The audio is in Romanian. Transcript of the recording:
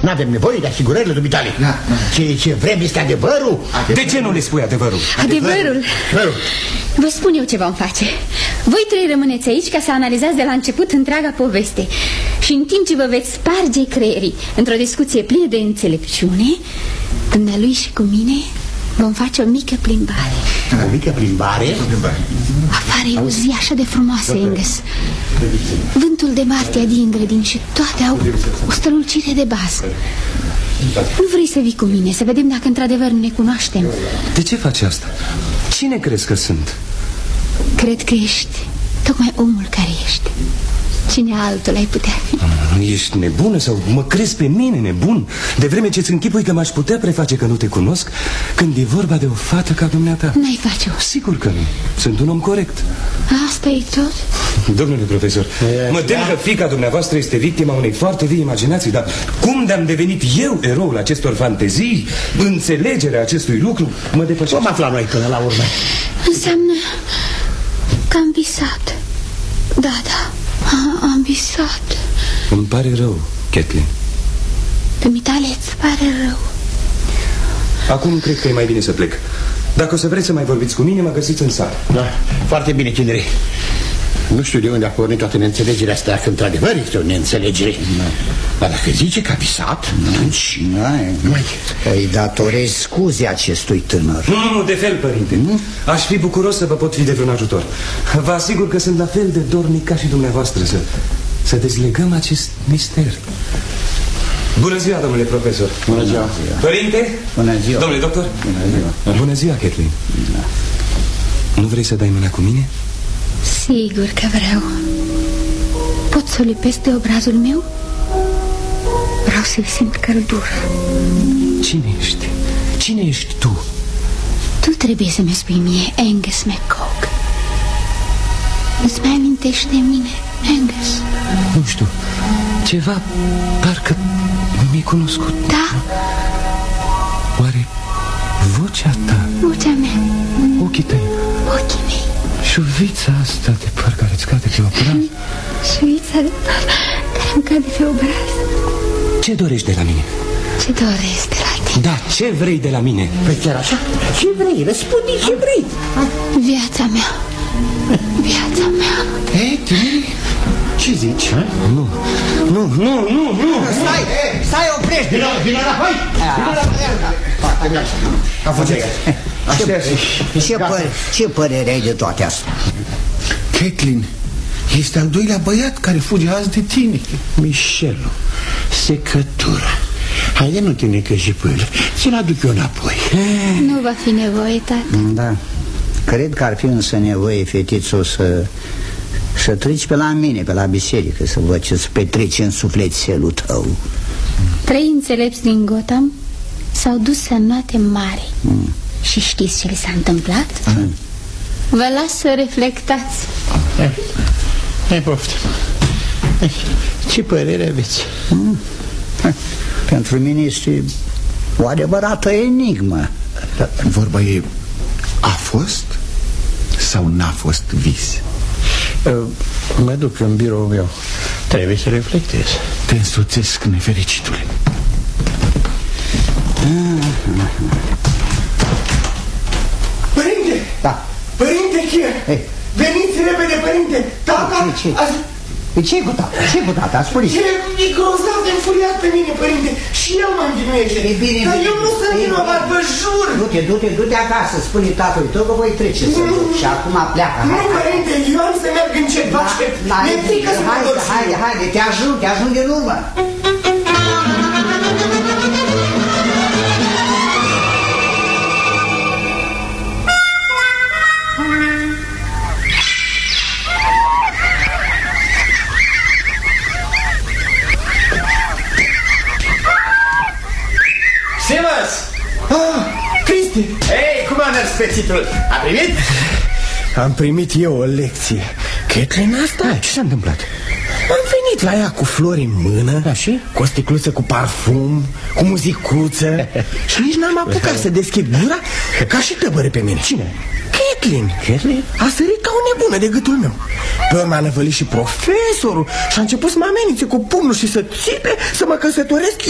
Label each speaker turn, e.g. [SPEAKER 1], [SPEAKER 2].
[SPEAKER 1] N-avem nevoie de asigurările dumitale. Ce vrem este adevărul.
[SPEAKER 2] De ce nu le spui adevărul?
[SPEAKER 3] Adevărul. Vă spun eu ce vom face. Voi trei rămâneți aici ca să analizați de la început întreaga poveste. Și în timp ce vă veți sparge creierii într-o discuție plină de înțelepciune, dumnealui și cu mine vom face o mică plimbare.
[SPEAKER 1] O mică plimbare?
[SPEAKER 3] Afară e o zi așa de frumoasă, Angus. Vântul de martie din grădini și toate au o strălucire de bază. Nu vrei să vii cu mine, să vedem dacă într-adevăr ne cunoaștem?
[SPEAKER 2] De ce faci asta? Cine crezi că sunt?
[SPEAKER 3] Cred că ești tocmai omul care ești. Cine altul ai putea fi?
[SPEAKER 2] Ești nebună sau mă crezi pe mine nebun? De vreme ce-ți închipui că m-aș putea preface că nu te cunosc, când e vorba de o fată ca dumneata.
[SPEAKER 3] N-ai face-o.
[SPEAKER 2] Sigur că nu. Sunt un om corect.
[SPEAKER 3] Asta e tot?
[SPEAKER 2] Domnule profesor, mă tem că fiica dumneavoastră este victima unei foarte vii imaginații. Dar cum de-am devenit eu eroul acestor fantezii, înțelegerea acestui lucru mă depășește.
[SPEAKER 1] Vom afla noi până la urmă.
[SPEAKER 3] Înseamnă că am visat. Da, am visat.
[SPEAKER 2] Îmi pare rău, Kathleen.
[SPEAKER 3] Dumitale, îți pare rău.
[SPEAKER 2] Acum cred că e mai bine să plec. Dacă o să vreți să mai vorbiți cu mine, mă găsiți în sală.
[SPEAKER 1] Da, foarte bine, Cinere. Nu știu de unde a pornit toată neînțelegerea asta, dacă într-adevăr este o neînțelegere. Dar dacă zice că a visat, atunci...
[SPEAKER 4] Îi datorez scuze acestui tânăr.
[SPEAKER 2] Nu, de fel, părinte. Aș fi bucuros să vă pot fi de vreun ajutor. Vă asigur că sunt la fel de dornic ca și dumneavoastră să dezlegăm acest mister. Bună ziua, domnule profesor.
[SPEAKER 1] Bună ziua.
[SPEAKER 2] Părinte.
[SPEAKER 4] Bună ziua.
[SPEAKER 2] Domnule doctor.
[SPEAKER 4] Bună ziua.
[SPEAKER 2] Bună ziua, Kathleen. Nu vrei să dai mâna cu mine?
[SPEAKER 3] Sigur că vreau. Pot să lipesc de obrazul meu? Vreau să-i simt căldură.
[SPEAKER 2] Cine ești? Cine ești tu?
[SPEAKER 3] Tu trebuie să-mi spui mie, Angus McCock. Îți mai amintești de mine, Angus?
[SPEAKER 2] Nu știu. Ceva parcă mi-e cunoscut.
[SPEAKER 3] Da?
[SPEAKER 2] Oare vocea ta?
[SPEAKER 3] Vocea mea.
[SPEAKER 2] Ochii tăi?
[SPEAKER 3] Ochii mei.
[SPEAKER 2] Șuvița asta de păr care îți cade pe obraz?
[SPEAKER 3] Șuvița de păr care îmi cade pe obraz.
[SPEAKER 2] Ce dorești de la mine?
[SPEAKER 3] Ce doresc de la tine?
[SPEAKER 2] Da, ce vrei de la mine?
[SPEAKER 1] Păi chiar așa? Ce vrei? Răspunde ce vrei.
[SPEAKER 3] Viața mea. Viața mea.
[SPEAKER 1] Ei, tine? Ce zici?
[SPEAKER 2] Nu.
[SPEAKER 4] Stai, oprește.
[SPEAKER 1] Vino înapoi. A fost
[SPEAKER 4] Ce părere ai de toate astea?
[SPEAKER 5] Kathleen, este al doilea băiat care fuge azi de tine.
[SPEAKER 1] Michelu, secătura. Haide, nu te necăji pe el. Ți-l aduc eu înapoi.
[SPEAKER 3] Nu va fi nevoie, tată.
[SPEAKER 4] Da. Cred că ar fi însă nevoie, fetițo, să treci pe la mine, pe la biserică, să văd ce-ți petreci în sufletelul tău.
[SPEAKER 3] 3 înțelepți din Gotham s-au dus să înoate mare. Și știți ce le s-a întâmplat? Vă las să reflectați.
[SPEAKER 1] Hai, poftă. Ce părere aveți?
[SPEAKER 4] Pentru mine este o adevărată enigmă.
[SPEAKER 5] Vorba e, a fost sau n-a fost vis?
[SPEAKER 1] Mă duc în biroul meu. Trebuie să reflectez.
[SPEAKER 5] Te însoțesc, nefericitule.
[SPEAKER 6] Părinte!
[SPEAKER 4] Da.
[SPEAKER 6] Părinte Chier! Veniți repede, părinte! Tata!
[SPEAKER 4] Ce-i cu tata? Ce-i cu tata? Spune-i.
[SPEAKER 6] E grozav de înfuriat pe mine, părinte. Și el mă învinuiește. Dar eu nu sunt vinovat, vă jur.
[SPEAKER 4] Du-te acasă, spune tatălui tău că voi trece să duc. Și acum pleacă.
[SPEAKER 6] Nu, părinte, eu am să merg încet, vă aștept. Mi-e frică să mă duc.
[SPEAKER 4] Haide, te ajung din urmă.
[SPEAKER 6] Simmons! Cristi! Ei, cum a mers pețitul? A primit?
[SPEAKER 1] Am primit eu o lecție. Kathleen asta?
[SPEAKER 2] Ce s-a întâmplat?
[SPEAKER 1] Am venit la ea cu flori în mână, cu o sticluță cu parfum, cu muzicuță. Și nici n-am apucat să deschid gura, ca și tăbără pe mine.
[SPEAKER 2] Cine?
[SPEAKER 1] Kathleen a sărit ca o nebună de gâtul meu. Pe urmă a năvălit și profesorul și a început să mă amenințe cu pumnul și să țipe să mă căsătoresc